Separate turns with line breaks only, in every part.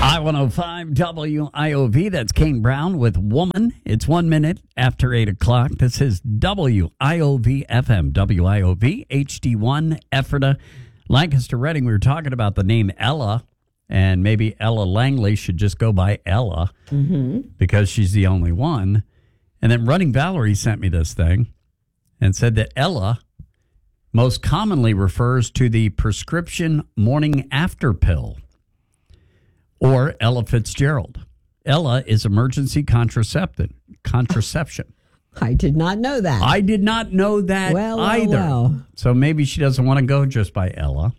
I-105 WIOV. That's Kane Brown with Woman. It's 1 minute after 8 o'clock. This is WIOV FM, WIOV, HD1, Ephrata, Lancaster, Reading. We were talking about the name Ella, and maybe Ella Langley should just go by Ella because she's the only one. And then Running Valerie sent me this thing and said that Ella most commonly refers to the prescription morning after pill, or Ella Fitzgerald. Ella is emergency contraception.
I did not know that.
I did not know that either.
Well.
So maybe she doesn't want to go just by Ella.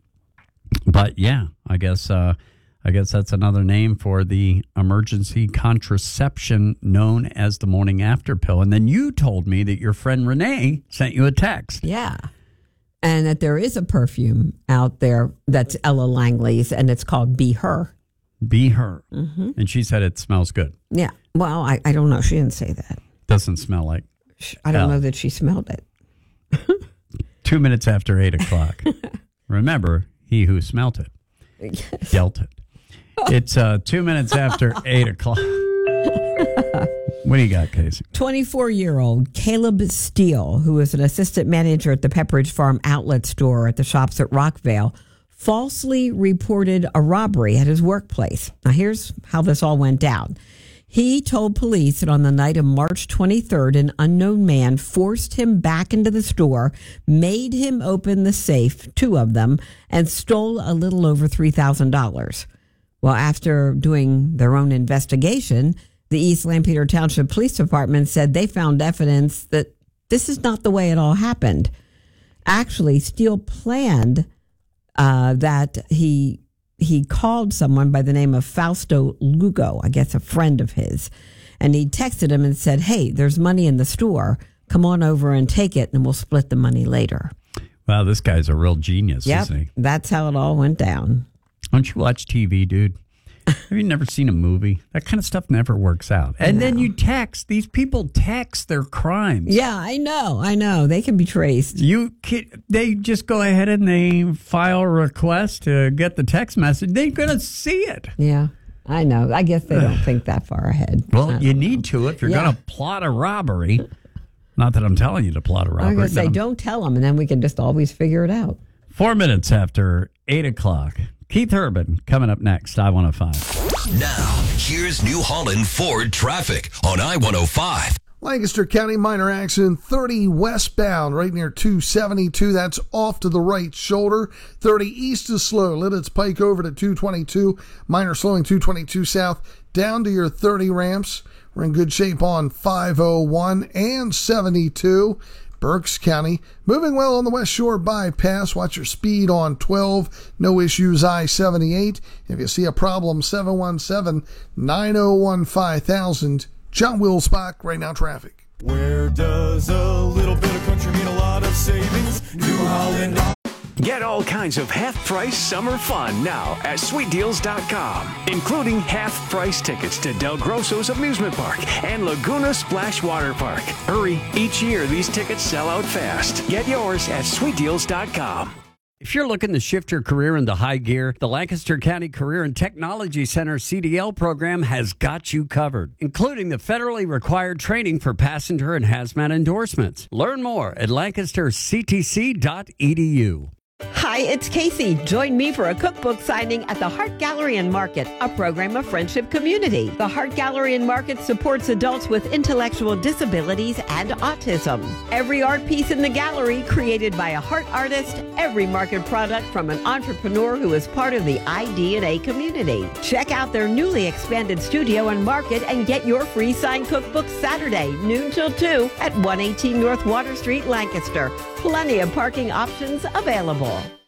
But yeah, I guess that's another name for the emergency contraception known as the morning after pill. And then you told me that your friend Renee sent you a text.
Yeah. And that there is a perfume out there that's Ella Langley's, and it's called Be Her.
Be Her. Mm-hmm. And she said it smells good.
Yeah. Well, I don't know. She didn't say that.
Doesn't smell like
I don't know that she smelled it.
2 minutes after 8 o'clock. Remember, he who smelt it dealt it. It's 2 minutes after 8 o'clock. What do you got, Casey?
24-year-old Caleb Steele, who is an assistant manager at the Pepperidge Farm outlet store at the shops at Rockvale, falsely reported a robbery at his workplace. Now, here's how this all went down. He told police that on the night of March 23rd, an unknown man forced him back into the store, made him open the safe, two of them, and stole a little over $3,000. Well, after doing their own investigation, the East Lampeter Township Police Department said they found evidence that this is not the way it all happened. Actually, Steele planned that he called someone by the name of Fausto Lugo, I guess a friend of his, and he texted him and said, "Hey, there's money in the store. Come on over and take it, and we'll split the money later."
Wow, this guy's a real genius, isn't he?
That's how it all went down.
Don't you watch TV, dude? Have you never seen a movie? That kind of stuff never works out. And then you text. These people text their crimes.
Yeah, I know. They can be traced.
They just go ahead and they file a request to get the text message. They're going to see it.
Yeah, I know. I guess they don't think that far ahead.
Well, you need to if you're going to plot a robbery. Not that I'm telling you to plot a robbery.
I'm going to say, don't tell them, and then we can just always figure it out.
4 minutes after 8 o'clock. Keith Urban coming up next, I-105.
Now, here's New Holland Ford traffic on I-105.
Lancaster County minor accident, 30 westbound right near 272. That's off to the right shoulder. 30 east is slow. Lidditz Pike over to 222. Minor slowing 222 south down to your 30 ramps. We're in good shape on 501 and 72. Berks County, moving well on the West Shore bypass. Watch your speed on 12. No issues, I-78. If you see a problem, 717-901-5000. John Wilsbach, right now traffic.
Where does a little bit of country mean a lot of savings? New Holland.
Get all kinds of half-price summer fun now at sweetdeals.com, including half-price tickets to Del Grosso's Amusement Park and Laguna Splash Water Park. Hurry, each year these tickets sell out fast. Get yours at sweetdeals.com.
If you're looking to shift your career into high gear, the Lancaster County Career and Technology Center CDL program has got you covered, including the federally required training for passenger and hazmat endorsements. Learn more at lancasterctc.edu.
Hi, it's Casey. Join me for a cookbook signing at the Hart Gallery and Market, a program of Friendship Community. The Hart Gallery and Market supports adults with intellectual disabilities and autism. Every art piece in the gallery created by a Hart artist, every market product from an entrepreneur who is part of the ID&A community. Check out their newly expanded studio and market and get your free signed cookbook Saturday, noon till 2 at 118 North Water Street, Lancaster. Plenty of parking options available.